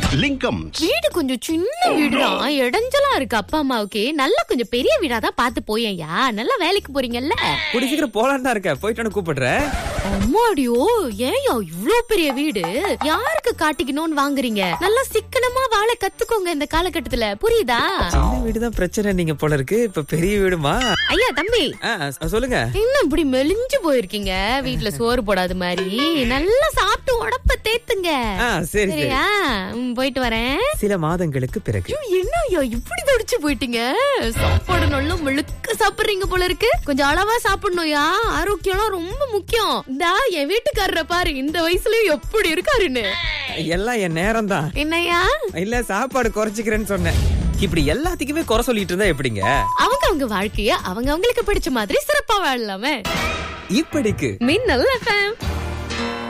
லிங்கம் வீடு கொஞ்சம் சின்ன வீடுதான், இடைஞ்சலா இருக்கு. அப்பா அம்மாவுக்கு நல்லா கொஞ்சம் பெரிய வீடா தான் பார்த்து போயேன்யா. நல்லா வேலைக்கு போறீங்கல்ல. கூடி சீக்கிரம் போலான்னு தான் இருக்க, போயிட்டு கூப்பிடுறேன். அம்மாடியோ, ஏன்யா இவ்ளோ பெரிய வீடு? யாருக்கு காட்டிக்கணும்னு வாங்குறீங்க? நல்லா சிக்கனமா வாழ கத்துக்கோங்க இந்த காலகட்டத்துல, புரியுதா? சின்ன வீடுதான் பிரச்சனை நீங்க போல இருக்கு, இப்ப பெரிய வீடுமா? ஐயா தம்பி, சொல்லுங்க. இன்னும் இப்படி மெலிஞ்சு போயிருக்கீங்க, வீட்டுல சோறு போடாத மாதிரி. நல்லா சாப்பிட்டு உடம்ப தேத்துங்க. சரியா? போயிட்டு வரேன். சில மாதங்களுக்கு பிறகு. என்னய்யா இப்படி தடிச்சு போயிட்டீங்க? சாப்பாடு நல்லா முழுக்க சாப்பிடுறீங்க போல இருக்கு. கொஞ்சம் அளவா சாப்பிடணும்யா, ஆரோக்கியம் ரொம்ப முக்கியம். இந்தா என் வீட்டுக்காரரை பாரு, இந்த வயசுலயும் எப்படி இருக்காருன்னு. எல்லாம் என் நேரம் தான். என்னையா? இல்ல, சாப்பாடு குறைச்சிக்கிறேன்னு சொன்னேன். இப்படி எல்லாத்துக்குமே குறை சொல்லிட்டு இருந்தா எப்படிங்க? அவங்க வாழ்க்கைய அவங்க அவங்களுக்கு பிடிச்ச மாதிரி சிறப்பா வாழலாமே. இப்படிக்கு மின்னல் FM.